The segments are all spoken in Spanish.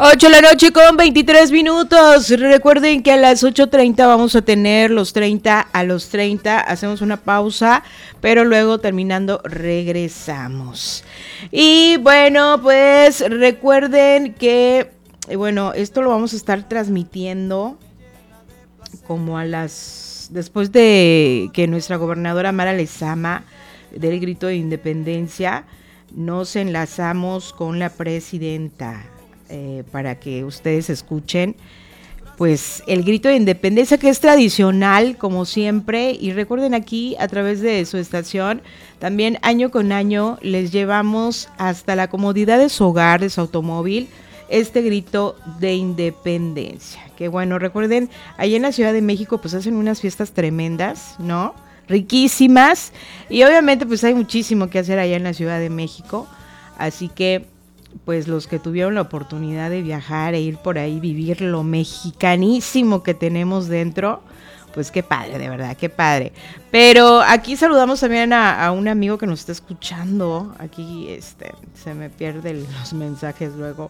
8 de la noche con 23 minutos. Recuerden que a las 8:30 vamos a tener los 30 a los 30. Hacemos una pausa, pero luego terminando regresamos. Y bueno, pues recuerden que, esto lo vamos a estar transmitiendo como después de que nuestra gobernadora Mara Lezama del grito de independencia, nos enlazamos con la presidenta. Para que ustedes escuchen pues el grito de independencia, que es tradicional como siempre, y recuerden, aquí a través de su estación también año con año les llevamos hasta la comodidad de su hogar, de su automóvil, este grito de independencia. Que bueno, recuerden, allá en la Ciudad de México pues hacen unas fiestas tremendas, ¿no? Riquísimas, y obviamente pues hay muchísimo que hacer allá en la Ciudad de México, así que pues los que tuvieron la oportunidad de viajar e ir por ahí, vivir lo mexicanísimo que tenemos dentro, pues qué padre, de verdad, qué padre. Pero aquí saludamos también a un amigo que nos está escuchando. Aquí se me pierden los mensajes luego.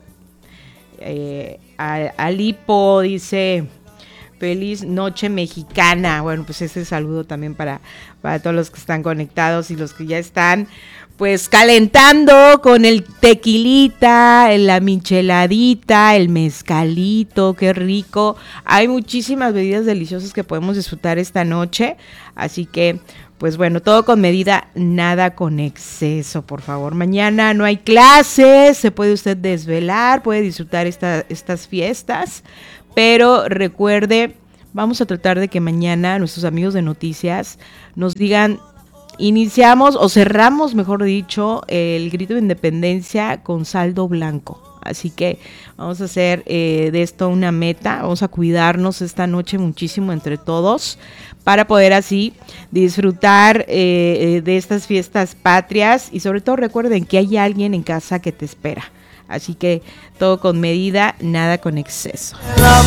Alipo dice: feliz noche mexicana. Bueno, pues ese saludo también para todos los que están conectados y los que ya están pues calentando con el tequilita, la micheladita, el mezcalito, qué rico. Hay muchísimas bebidas deliciosas que podemos disfrutar esta noche, así que pues bueno, todo con medida, nada con exceso, por favor. Mañana no hay clases, se puede usted desvelar, puede disfrutar estas fiestas, pero recuerde, vamos a tratar de que mañana nuestros amigos de noticias nos digan: iniciamos o cerramos, mejor dicho, el grito de independencia con saldo blanco. Así que vamos a hacer de esto una meta, vamos a cuidarnos esta noche muchísimo entre todos para poder así disfrutar de estas fiestas patrias, y sobre todo recuerden que hay alguien en casa que te espera. Así que todo con medida, nada con exceso.